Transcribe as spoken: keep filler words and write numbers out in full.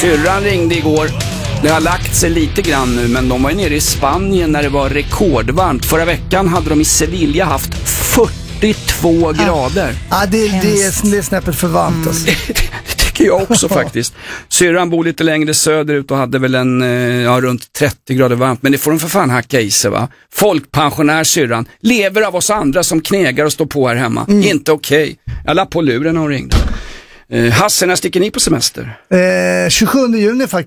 Syrran ringde igår. Det har lagt sig lite grann nu, men de var ju nere i Spanien när det var rekordvarmt. Förra veckan hade de i Sevilla haft fyrtiotvå ah. grader. Ja, det, det, är, det är snäppet för varmt mm. alltså. Det tycker jag också faktiskt. Syrran bor lite längre söderut och hade väl en ja, runt trettio grader varmt. Men det får de för fan hacka i sig, va? Folkpensionär Syrran lever av oss andra som knegar och står på här hemma. Mm. Inte okej. Okay. Jag la på luren och ringde. Eh, Hasse, när sticker ni på semester? Eh, tjugosjunde juni faktiskt.